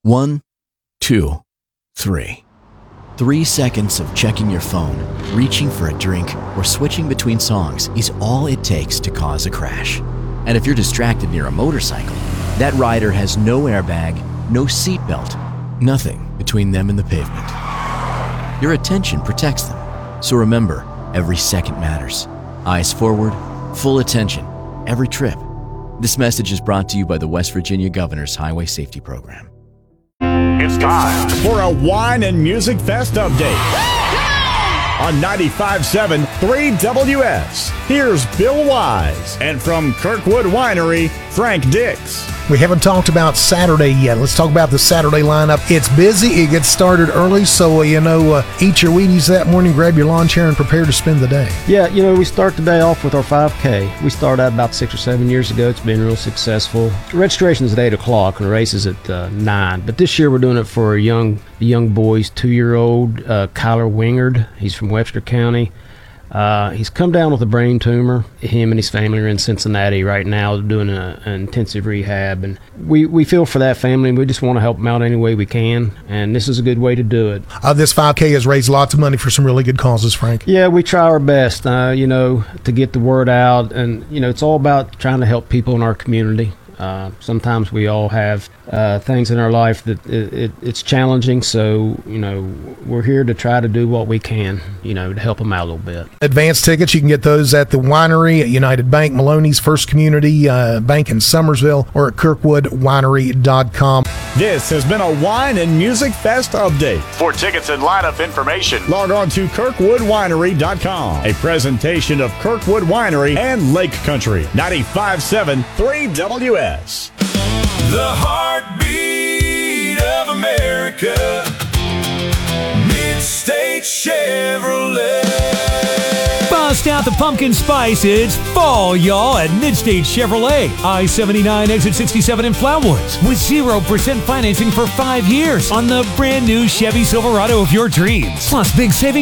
1, 2, 3. 3 seconds of checking your phone, reaching for a drink, or switching between songs is all it takes to cause a crash. And if you're distracted near a motorcycle, that rider has no airbag, no seatbelt, nothing between them and the pavement. Your attention protects them. So remember, every second matters. Eyes forward, full attention, every trip. This message is brought to you by the West Virginia Governor's Highway Safety Program. It's time for a Wine and Music Fest update on 95.7 3WS. Here's Bill Wise, and from Kirkwood Winery, Frank Dix. We haven't talked about Saturday yet. Let's talk about the Saturday lineup. It's busy. It gets started early, so, eat your Wheaties that morning, grab your lawn chair, and prepare to spend the day. Yeah, we start the day off with our 5K. We started out about 6 or 7 years ago. It's been real successful. Registration is at 8 o'clock, and the race is at 9. But this year we're doing it for the young boys, 2-year-old Kyler Wingard. He's from Webster County. He's come down with a brain tumor. Him and his family are in Cincinnati right now doing an intensive rehab, and we feel for that family. We just want to help them out any way we can, and this is a good way to do it. This 5K has raised lots of money for some really good causes, Frank. Yeah, we try our best, to get the word out, and, it's all about trying to help people in our community. Sometimes we all have things in our life that it's challenging, so we're here to try to do what we can, to help them out a little bit. Advance tickets, you can get those at the winery, at United Bank, Maloney's, First Community Bank in Summersville, or at kirkwoodwinery.com. This has been a Wine and Music Fest update. For tickets and lineup information, log on to kirkwoodwinery.com. A presentation of Kirkwood Winery and Lake Country, 95.7 3WS. The heartbeat of America, Mid-State Chevrolet. Bust out the pumpkin spice. It's fall, y'all, at Mid-State Chevrolet. I-79 exit 67 in Flowood with 0% financing for 5 years on the brand new Chevy Silverado of your dreams. Plus big savings